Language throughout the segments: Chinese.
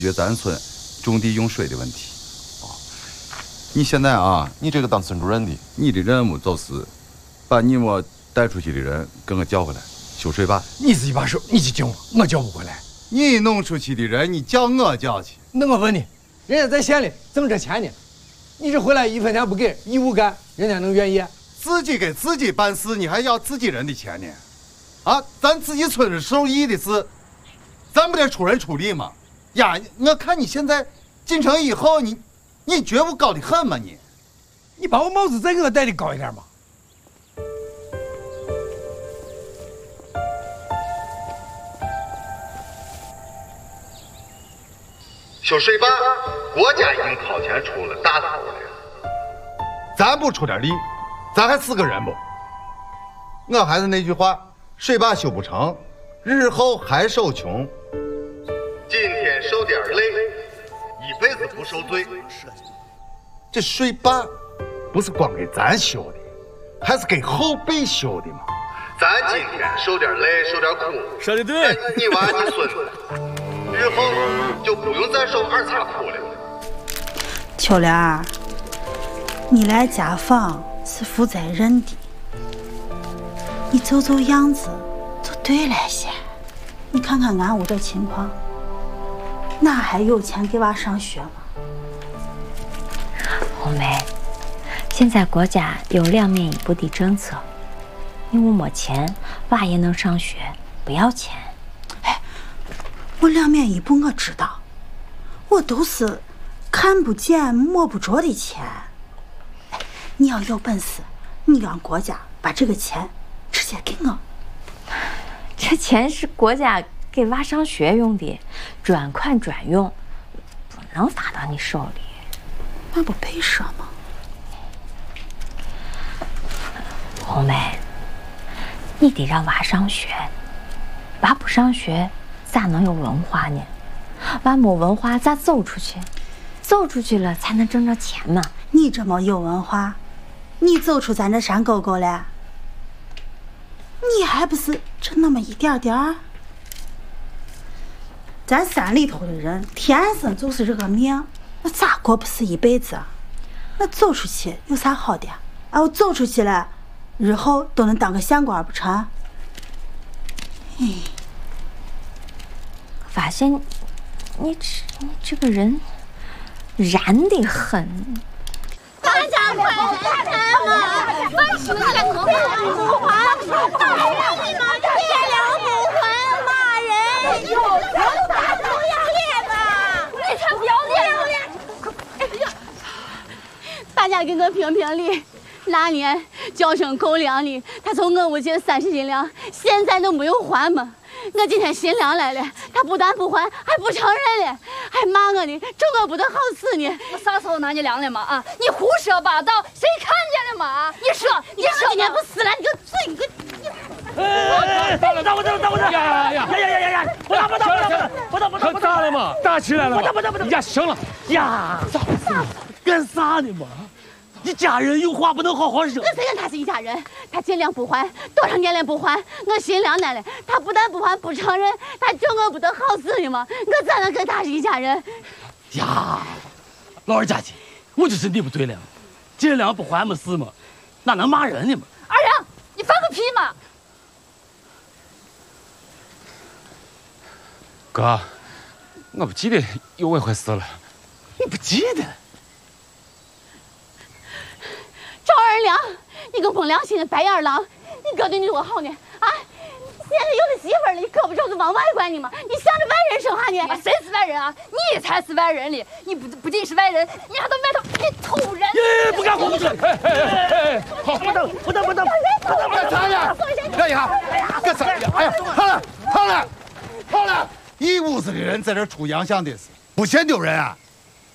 决咱村种地用水的问题。你现在啊， 你这个当村主任的， 你的任务就是把你们带出去的人给我叫回来修水坝。 你自己把手，你去叫我叫不回来。 你弄出去的人，你叫我叫去。 那我问你，人家在县里挣这钱呢，你这回来1分钱不给，义务干，人家能愿意？ 自己给自己办事，你还要自己人的钱呢？啊，咱自己村受益的事，咱不得出人出力吗？呀，我看你现在进城以后，你觉悟高得很吗？ 你把我帽子再给我戴的高一点嘛。 修水坝，国家已经掏钱出了大头了，咱不出点力，咱还是个人不？我还是那句话，水坝修不成，日后还受穷。今天受点累，一辈子不受罪。这水坝不是光给咱修的，还是给后辈修的嘛。咱今天受点累，受点苦， 说的对。 你娃你孙子，日后就不用再受二茬苦了。 秋莲，你来家访是负责任的，你走走样子就对了些。你看看俺屋这情况，哪还有钱给娃上学吗？ 红梅，现在国家有2面1补的政策，你屋没钱，娃也能上学，不要钱。 哎，我2面1补我知道，我都是看不见摸不着的钱。哎，你要有本事，你让国家把这个钱直接给我。 这钱是国家给娃上学用的，专款专用，不能发到你手里。 那不赔说吗？ 红梅，你得让娃上学，娃不上学咋能有文化呢？娃没文化咋走出去？走出去了才能挣着钱嘛。 你这么有文化，你走出咱这山沟沟来，你还不是这那么一点点儿？咱山里头的人天生就是这个命，那咋过不是一辈子啊？那走出去有啥好的？啊，我走出去了，日后都能当个县官不成？ 发现你这个人燃得很。 大家快来嘛！万事那个可不还，你们天良不还骂人，有啥不要脸嘛？你才不要脸！哎呀，大家给我评评理。那年叫声狗粮的，他从我屋借30斤粮，现在都没有还嘛。我今天寻粮来了，他不但不还，还不承认了，还骂我呢，咒我不得好死呢。 我啥时候拿你粮了嘛？啊，你胡说八道，谁看见了嘛？你说今天不死了，你个嘴你个！ 哎，打我！呀！不打了嘛？打起来了嘛？不呀，行了呀，干啥呢嘛？一家人有话不能好好说。 我谁跟他是一家人？他尽量不还，多少年了不还，我寻粮来了，他不但不还，不承认，他咒我不得好死的嘛！我咋能跟他是一家人？ 呀，老二家姐，我就是你不对了，借粮不还没事嘛，哪能骂人呢嘛？ 二娘，你放个屁嘛！ 哥，我不记得有这回事了。 你不记得？ 赵二娘，你个没良心的白眼狼！你哥对你多好呢？啊，现在有了媳妇了，你胳膊肘子往外拐呢吗？你想着外人生啥呢？ 谁是外人啊？你才是外人哩！你不仅是外人，你还到外头你偷人！ 不敢胡说！哎，好，不等， 咱俩这一下，干啥呀？哎呀，好了，一屋子的人在这出洋相的事，不嫌丢人啊？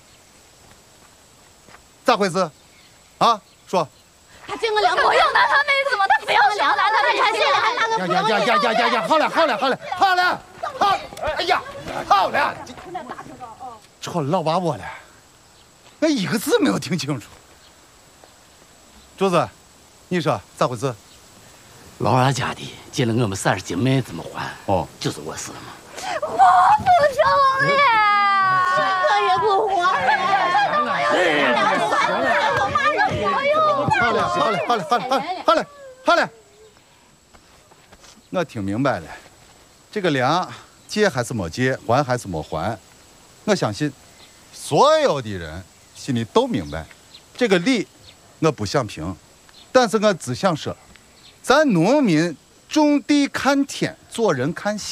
咋回事？啊？说， 他进我粮， 我要拿他妹子吗？他非要粮，拿他妹子， 还拿个呀！好了，哎呀，好了，吵老娃我了，我一个字没有听清楚。柱子，你说咋回事？ 老二家的借了我们30斤麦子没还， 哦， 就是我事了嘛。 我不成了。 好嘞，好嘞。我听明白了，这个粮借还是没借，还还是没还，我相信所有的人心里都明白，这个理我不想评，但是我只想说，咱农民种地看天，做人看心。